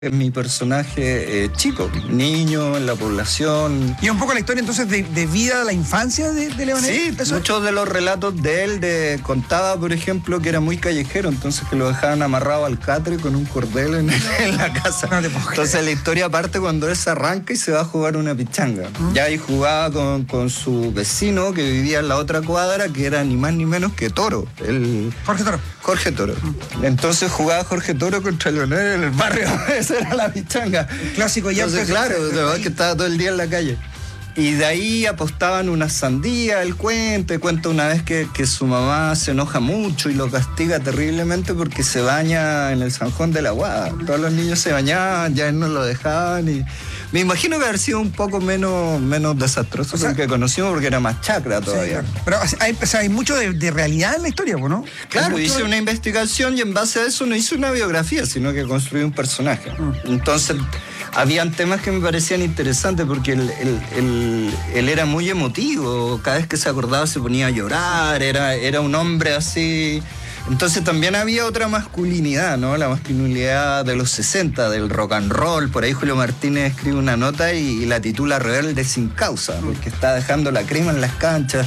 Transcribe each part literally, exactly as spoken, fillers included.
Es mi personaje eh, chico, niño en la población. Y un poco la historia entonces de, de vida de la infancia de, de Leonel. Sí, ¿Eso? muchos de los relatos de él de, contaba, por ejemplo, que era muy callejero, entonces que lo dejaban amarrado al catre con un cordel en, en la casa. No te puedo creer. Entonces la historia parte cuando él se arranca y se va a jugar una pichanga. ¿Mm? Ya ahí jugaba con, con su vecino que vivía en la otra cuadra, que era ni más ni menos que Toro. El, Jorge Toro. Jorge Toro. ¿Mm? Entonces jugaba Jorge Toro contra Leonel en el barrio. Esa era la pichanga. El clásico ya. Entonces, claro, que estaba todo el día en la calle. Y de ahí apostaban una sandía, el cuento, y cuenta una vez que, que su mamá se enoja mucho y lo castiga terriblemente porque se baña en el Zanjón de la Guada. Todos los niños se bañaban, ya él no lo dejaban y... Me imagino que haber sido un poco menos, menos desastroso, o sea, que el que conocimos porque era más chacra todavía. Sí, pero hay, o sea, hay mucho de, de realidad en la historia, ¿no? Claro, hice de... una investigación y en base a eso no hice una biografía, sino que construí un personaje. Mm. Entonces... Habían temas que me parecían interesantes porque él, él, él, él era muy emotivo, cada vez que se acordaba se ponía a llorar, era, era un hombre así. Entonces también había otra masculinidad, ¿no? La masculinidad de los sesenta, del rock and roll. Por ahí Julio Martínez escribe una nota y, y la titula Rebelde sin causa, porque está dejando la crema en las canchas.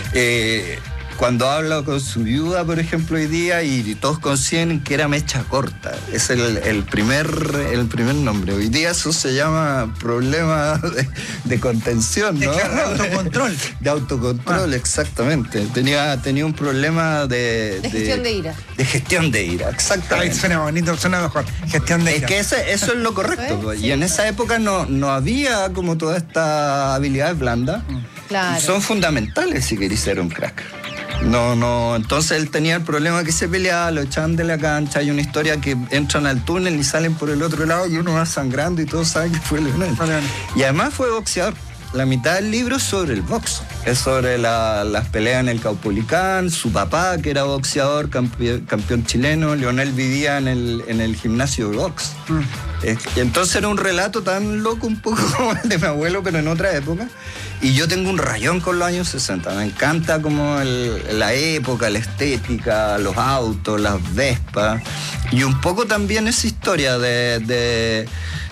Eh, Cuando habla con su viuda, por ejemplo, hoy día, y todos coinciden que era mecha corta. Es el, el, primer, el primer nombre. Hoy día eso se llama problema de, de contención, ¿no? De autocontrol. De autocontrol, ah. exactamente. Tenía, tenía un problema de... De gestión de, de ira. De gestión de ira, exactamente. Ay, suena bonito, suena mejor. Gestión de ira. Es que ese, eso es lo correcto. Pues. Sí, y en esa época no, no había como toda esta habilidad blanda. Claro. Son fundamentales si querés ser un crack. No, no, entonces él tenía el problema que se peleaba, lo echaban de la cancha, hay una historia que entran al túnel y salen por el otro lado y uno va sangrando y todos saben que fue Leonel. Y además fue boxeador. La mitad del libro es sobre el box, es sobre la, las peleas en el Caupolicán, su papá que era boxeador, campeón, campeón chileno, Leonel vivía en el, en el gimnasio de box. Mm. Eh, y entonces era un relato tan loco un poco como el de mi abuelo, pero en otra época. Y yo tengo un rayón con los años sesenta, me encanta como el, la época, la estética, los autos, las Vespas. Y un poco también esa historia de... de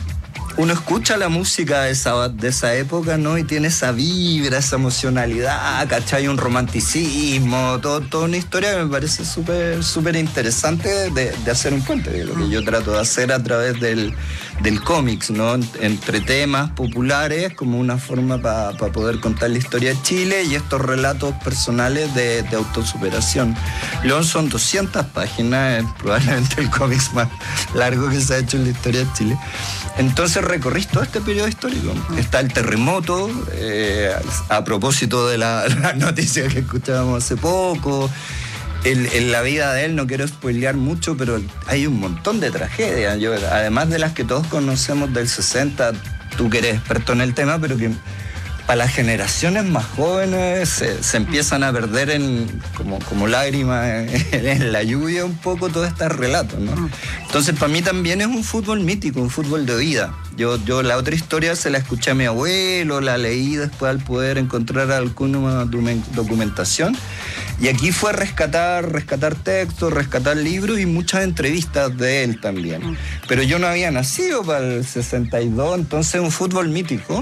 uno escucha la música de esa, de esa época, ¿no? Y tiene esa vibra, esa emocionalidad, ¿cachai? Un romanticismo, todo, toda una historia que me parece súper súper interesante de, de hacer un puente, de lo que yo trato de hacer a través del, del cómics, ¿no? Entre temas populares, como una forma para pa poder contar la historia de Chile y estos relatos personales de, de autosuperación. León son doscientas páginas, es probablemente el cómics más largo que se ha hecho en la historia de Chile. Entonces recorrí todo este periodo histórico. Está el terremoto, eh, a propósito de la, la noticia que escuchábamos hace poco. El, en la vida de él, no quiero spoilear mucho, pero hay un montón de tragedias. Yo, además de las que todos conocemos del sesenta, tú que eres experto en el tema, pero que para las generaciones más jóvenes se, se empiezan a perder en, como, como lágrimas en, en la lluvia un poco todos estos relatos, ¿no? Entonces para mí también es un fútbol mítico, un fútbol de vida. Yo, yo la otra historia se la escuché a mi abuelo, la leí después al poder encontrar alguna documentación. Y aquí fue rescatar, rescatar textos, rescatar libros y muchas entrevistas de él también. Pero yo no había nacido para el sesenta y dos, entonces un fútbol mítico.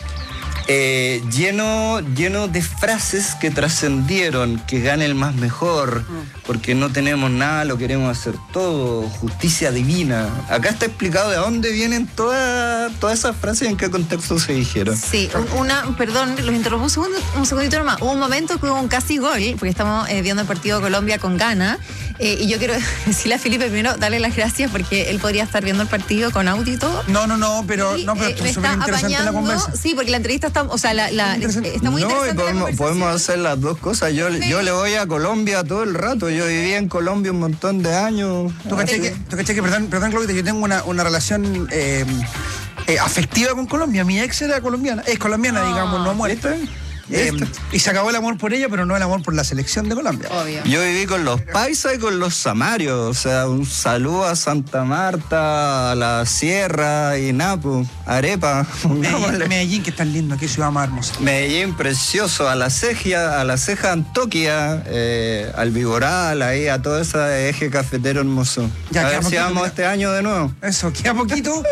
Eh, lleno, lleno de frases que trascendieron, que gane el más mejor, porque no tenemos nada, lo queremos hacer todo, justicia divina. Acá está explicado de dónde vienen todas todas esas frases y en qué contexto se dijeron. Sí, una, perdón, los interrumpo un segundo, un segundito nomás. Hubo un momento que hubo un casi gol, porque estamos eh, viendo el partido de Colombia con Ghana, eh, y yo quiero decirle a Felipe primero, darle las gracias porque él podría estar viendo el partido con audio y todo. No, no, no, pero, y, no, pero eh, es súper interesante la conversa. Sí, porque la entrevista está, o sea, la, la, está muy no, interesante. Podemos, la podemos hacer las dos cosas. Yo, sí. yo le voy a Colombia todo el rato. Yo viví en Colombia un montón de años. Tú caché que, tú caché que perdón, perdón, Claudita, yo tengo una, una relación eh, eh, afectiva con Colombia. Mi ex era colombiana, es colombiana, no. digamos, no muerta. Eh, Listo. y se acabó el amor por ella, pero no el amor por la selección de Colombia. Obvio. Yo viví con los paisas y con los samarios, o sea, un saludo a Santa Marta, a la Sierra y Napo, Arepa, Medellín, pongámosle. Medellín, que es tan lindo, qué ciudad más hermosa. Medellín precioso, a la ceja, a la ceja Antoquia, eh, al Viboral, ahí a todo ese eje cafetero hermoso. Ya, a queda ver si poquito, vamos mira. este año de nuevo. Eso, queda poquito.